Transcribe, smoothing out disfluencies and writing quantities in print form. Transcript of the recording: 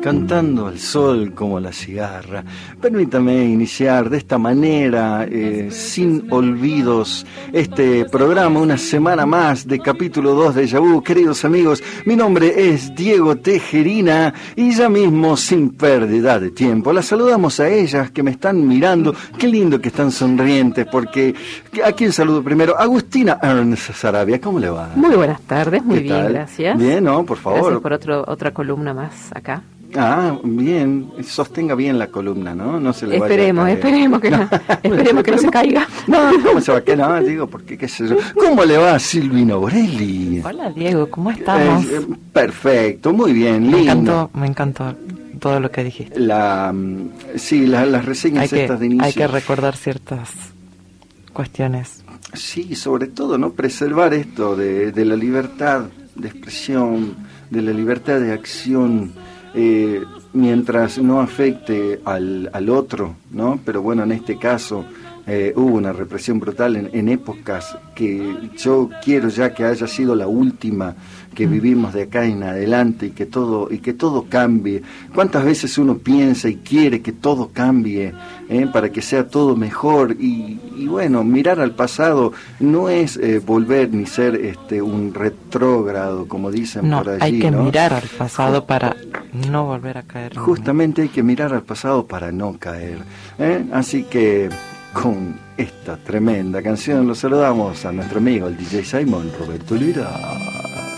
cantando al sol como la cigarra. Permítame iniciar de esta manera, sin olvidos, este programa, una semana más de capítulo 2 de Déjà Vu. Queridos amigos, mi nombre es Diego Tejerina y ya mismo, sin pérdida de tiempo, las saludamos a ellas que me están mirando. Qué lindo que están sonrientes, porque ¿a quién saludo primero? Agustina Ernst Sarabia, ¿cómo le va? Muy buenas tardes, muy bien, tal? Gracias. Bien, ¿no? Por favor. Gracias por otra columna más acá. Ah, bien, sostenga bien la columna, ¿no? No se le esperemos, vaya a caer. esperemos que no, esperemos que no se caiga. No, ¿cómo se va a caer? No, digo, porque qué sé yo. ¿Cómo le va a Silvina Borelli? Hola Diego, ¿cómo estamos? Perfecto, muy bien, lindo. Me encantó todo lo que dijiste. Sí, las reseñas estas de inicio. Hay que recordar ciertas cuestiones. Sí, sobre todo, ¿no? Preservar esto de la libertad de expresión, de la libertad de acción, mientras no afecte al otro, ¿no? Pero bueno, en este caso hubo una represión brutal en épocas que yo quiero ya que haya sido la última que vivimos de acá en adelante y que todo cambie. ¿Cuántas veces uno piensa y quiere que todo cambie para que sea todo mejor? Y bueno, mirar al pasado no es volver ni ser un retrógrado, como dicen por allí. Hay que ¿no? mirar al pasado para no volver a caer. Justamente hay que mirar al pasado para no caer. Así que con esta tremenda canción lo saludamos a nuestro amigo el DJ Simon Roberto Lira.